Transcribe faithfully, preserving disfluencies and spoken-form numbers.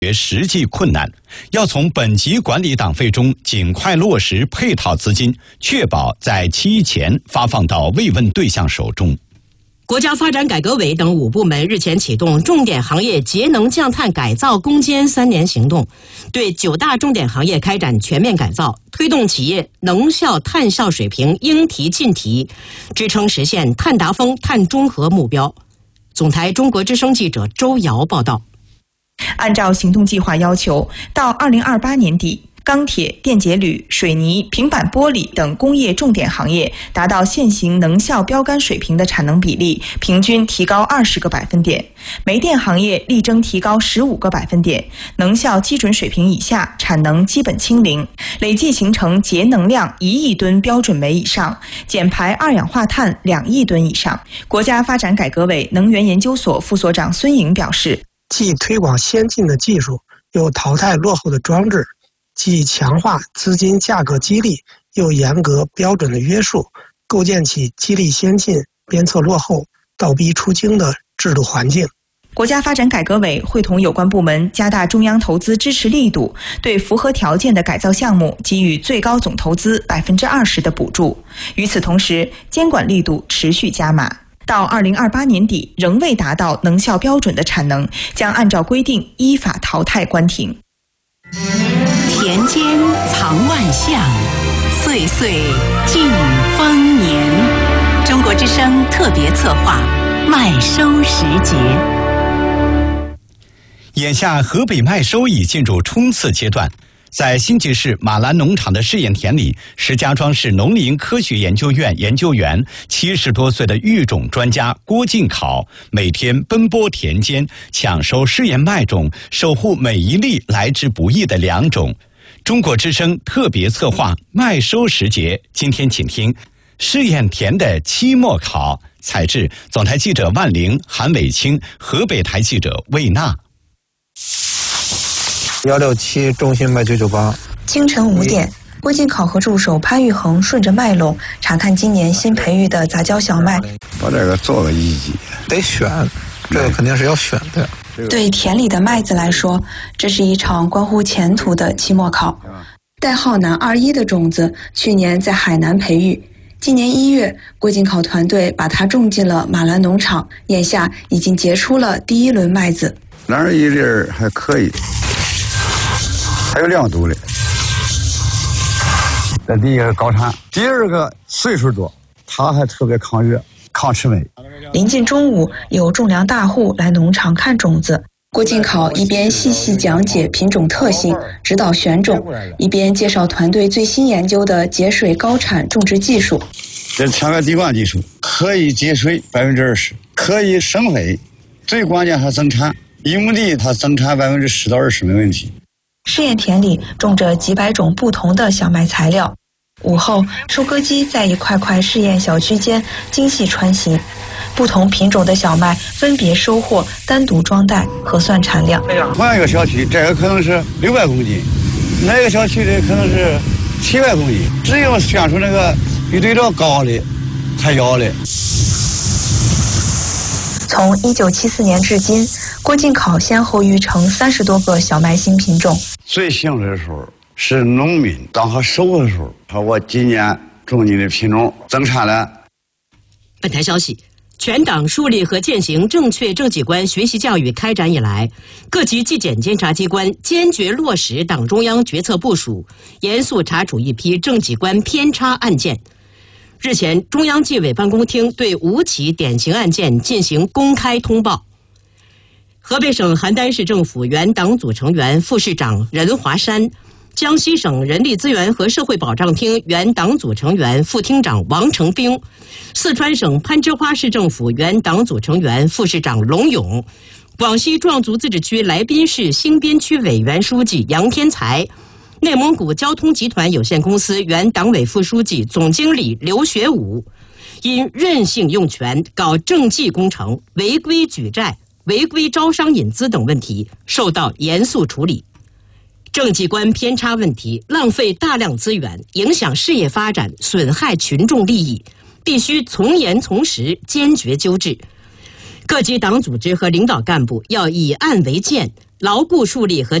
实际困难，要从本级管理党费中尽快落实配套资金，确保在期前发放到慰问对象手中。 国家发展改革委等五部门日前启动重点行业节能降碳改造攻坚三年行动，对九大重点行业开展全面改造，推动企业能效碳效水平应提尽提，支撑实现碳达峰、碳中和目标。总台中国之声记者周瑶报道。 按照行动计划要求，到二零二八年底，钢铁、电解铝、水泥、平板玻璃等工业重点行业达到现行能效标杆水平的产能比例平均提高二十个百分点，煤电行业力争提高十五个百分点，能效基准水平以下产能基本清零，累计形成节能量一亿吨标准煤以上，减排二氧化碳两亿吨以上。国家发展改革委能源研究所副所长孙颖表示， 既推广先进的技术，又淘汰落后的装置，既强化资金价格激励，又严格标准的约束，构建起激励先进、鞭策落后、倒逼出京的制度环境。 国家发展改革委会同有关部门加大中央投资支持力度，对符合条件的改造项目给予最高总投资百分之二十的补助。与此同时，监管力度持续加码。到二零二八年底仍未达到能效标准的产能，将按照规定依法淘汰关停。 田间藏万象，岁岁尽丰年。中国之声特别策划麦收时节。 眼下河北麦收已进入冲刺阶段。在新集市马兰农场的试验田里，石家庄市农林科学研究院研究员七十多岁的育种专家郭进考每天奔波田间，抢收试验麦种，守护每一粒来之不易的良种。中国之声特别策划麦收时节，今天请听试验田的期末考。采制总台记者万玲、韩伟清，河北台记者魏娜。 幺六七中心麦九九八。 清晨五点，郭进考和助手潘玉恒顺着麦垄查看今年新培育的杂交小麦。 把这个做个一级， 得选，这个肯定是要选的。 对田里的麦子来说，这是一场关乎前途的期末考。代号南二一的种子，去年在海南培育。今年一月，郭进考团队把它种进了马兰农场，眼下已经结出了第一轮麦子。 南二一粒还可以。还有两度嘞，这第一个高产，第二个岁数多，它还特别抗热、抗吃霉。 临近中午，有种粮大户来农场看种子。郭进考一边细细讲解品种特性，指导选种，一边介绍团队最新研究的节水高产种植技术。 这是天然滴灌技术，可以节水百分之二十，可以生肥，最关键还增产。一亩地它增产百分之十到二十没问题。 试验田里种着几百种不同的小麦材料。午后，收割机在一块块试验小区间精细穿行，不同品种的小麦分别收获，单独装袋，核算产量。 同样一个小区，这个可能是六百公斤，那个小区的可能是七百公斤，只有选出那个比对照高的才要的。 从一九七四年至今，郭进考先后育成三十多个小麦新品种。 最幸运的时候是农民当他收的时候，说我今年种你的品种增产了。 本台消息，全党树立和践行正确政绩观学习教育开展以来，各级纪检监察机关坚决落实党中央决策部署，严肃查处一批政绩观偏差案件。日前，中央纪委办公厅对五起典型案件进行公开通报。河北省邯郸市政府原党组成员、副市长任华山，江西省人力资源和社会保障厅原党组成员、副厅长王成兵，四川省攀枝花市政府原党组成员、副市长龙勇，广西壮族自治区来宾市新边区委原书记杨天才，内蒙古交通集团有限公司原党委副书记、总经理刘学武，因任性用权、搞政绩工程、违规举债、违规招商引资等问题，受到严肃处理。政绩观偏差问题浪费大量资源，影响事业发展，损害群众利益，必须从严从实，坚决纠治。各级党组织和领导干部要以案为鉴， 牢固树立和